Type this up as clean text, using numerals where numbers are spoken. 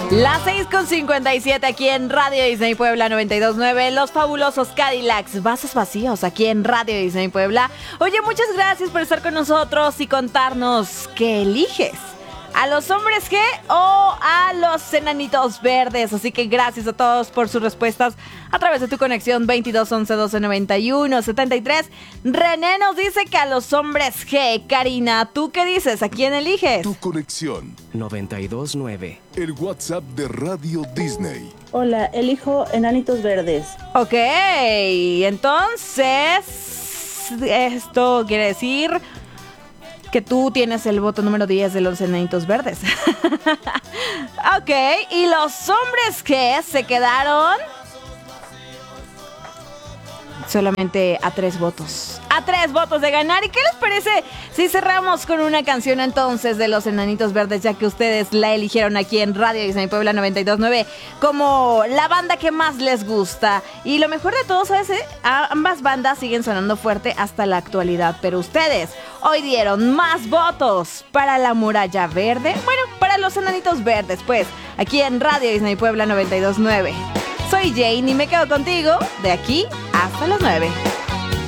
Las 6:57 aquí en Radio Disney Puebla 92.9, los fabulosos Cadillacs, vasos vacíos aquí en Radio Disney Puebla. Oye, muchas gracias por estar con nosotros y contarnos qué eliges. ¿A los hombres G o a los enanitos verdes? Así que gracias a todos por sus respuestas a través de tu conexión 22 11 12 91 73. René nos dice que a los hombres G. Karina, ¿tú qué dices? ¿A quién eliges? Tu conexión 92.9. El WhatsApp de Radio Disney. Hola, elijo enanitos verdes. Ok, entonces esto quiere decir que tú tienes el voto número 10 de los enanitos verdes. Ok, y los hombres que se quedaron solamente a 3 votos. A 3 votos de ganar. ¿Y qué les parece si cerramos con una canción entonces de los enanitos verdes, ya que ustedes la eligieron aquí en Radio Disney Puebla 92.9 como la banda que más les gusta? Y lo mejor de todo, ¿sabes? Ambas bandas siguen sonando fuerte hasta la actualidad, pero ustedes hoy dieron más votos para la Muralla Verde. Bueno, para los enanitos verdes, pues, aquí en Radio Disney Puebla 92.9. Soy Jane y me quedo contigo de aquí hasta las 9.